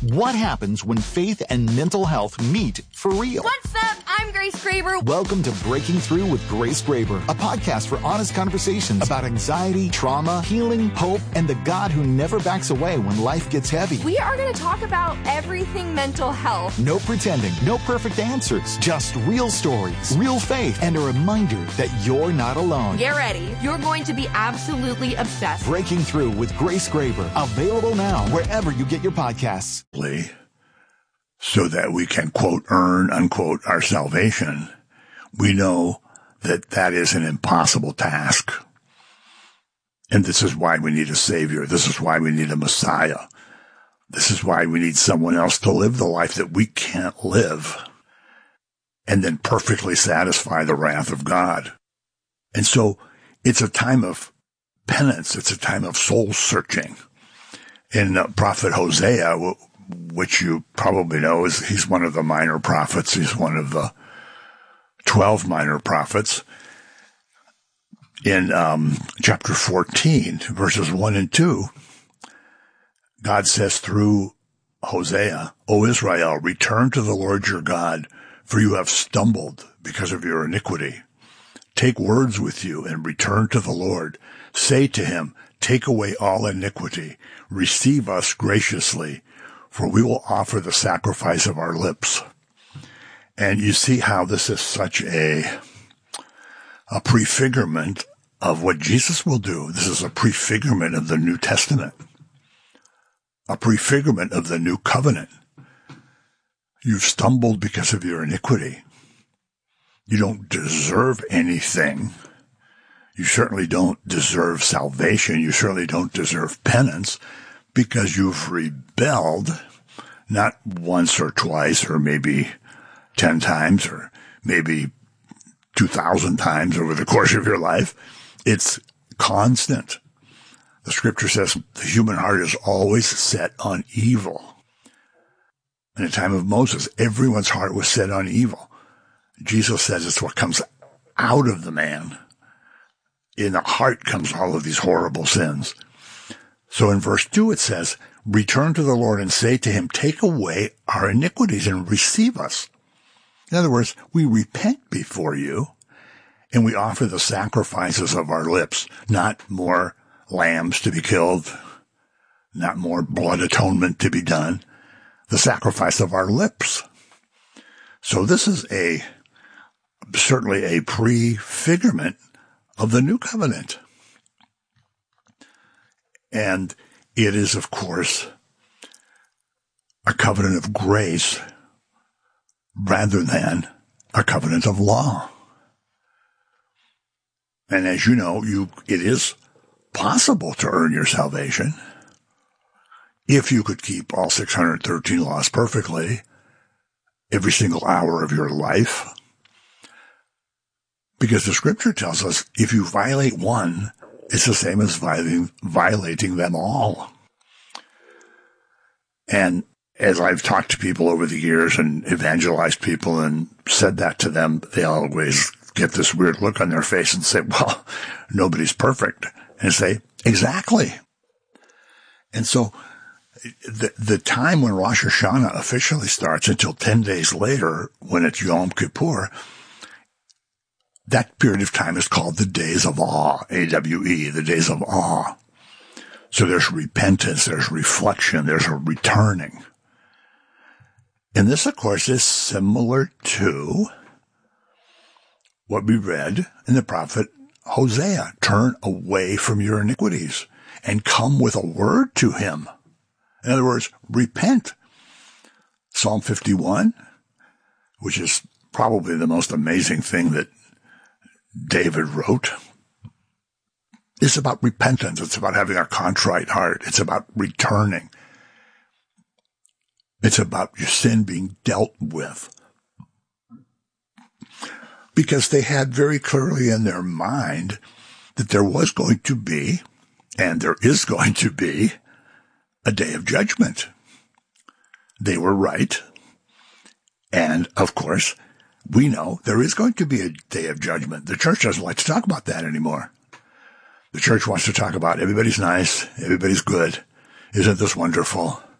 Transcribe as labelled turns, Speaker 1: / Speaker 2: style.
Speaker 1: What happens when faith and mental health meet for real?
Speaker 2: What's up? I'm Grace Graber.
Speaker 1: Welcome to Breaking Through with Grace Graber, a podcast for honest conversations about anxiety, trauma, healing, hope, and the God who never backs away when life gets heavy.
Speaker 2: We are going to talk about everything mental health.
Speaker 1: No pretending, no perfect answers, just real stories, real faith, and a reminder that you're not alone.
Speaker 2: Get ready. You're going to be absolutely obsessed.
Speaker 1: Breaking Through with Grace Graber, available now wherever you get your podcasts.
Speaker 3: So that we can, quote, earn, unquote, our salvation, we know that that is an impossible task. And this is why we need a Savior. This is why we need a Messiah. This is why we need someone else to live the life that we can't live and then perfectly satisfy the wrath of God. And so it's a time of penance. It's a time of soul searching. In prophet Hosea, which you probably know, he's one of the minor prophets. He's one of the 12 minor prophets. In chapter 14, verses 1 and 2, God says through Hosea, O Israel, return to the Lord your God, for you have stumbled because of your iniquity. Take words with you and return to the Lord. Say to him, take away all iniquity. Receive us graciously, for we will offer the sacrifice of our lips. And you see how this is such a prefigurement of what Jesus will do. This is a prefigurement of the New Testament, a prefigurement of the New Covenant. You've stumbled because of your iniquity. You don't deserve anything. You certainly don't deserve salvation. You certainly don't deserve penance, because you've rebelled, not once or twice or maybe 10 times or maybe 2,000 times over the course of your life. It's constant. The scripture says the human heart is always set on evil. In the time of Moses, everyone's heart was set on evil. Jesus says it's what comes out of the man. In the heart comes all of these horrible sins. So in verse 2 it says, return to the Lord and say to him, take away our iniquities and receive us. In other words, we repent before you and we offer the sacrifices of our lips, not more lambs to be killed, not more blood atonement to be done, the sacrifice of our lips. So this is certainly a prefigurement of the new covenant. And it is, of course, a covenant of grace rather than a covenant of law. And as you know, it is possible to earn your salvation if you could keep all 613 laws perfectly every single hour of your life. Because the scripture tells us if you violate one, it's the same as violating them all. And as I've talked to people over the years and evangelized people and said that to them, they always get this weird look on their face and say, well, nobody's perfect. And I say, exactly. And so the time when Rosh Hashanah officially starts until 10 days later, when it's Yom Kippur, that period of time is called the days of awe, A-W-E, the days of awe. So there's repentance, there's reflection, there's a returning. And this, of course, is similar to what we read in the prophet Hosea. Turn away from your iniquities and come with a word to him. In other words, repent. Psalm 51, which is probably the most amazing thing that David wrote, is about repentance. It's about having a contrite heart. It's about returning. It's about your sin being dealt with. Because they had very clearly in their mind that there was going to be, and there is going to be, a day of judgment. They were right. And, of course, we know there is going to be a day of judgment. The church doesn't like to talk about that anymore. The church wants to talk about everybody's nice, everybody's good. Isn't this wonderful?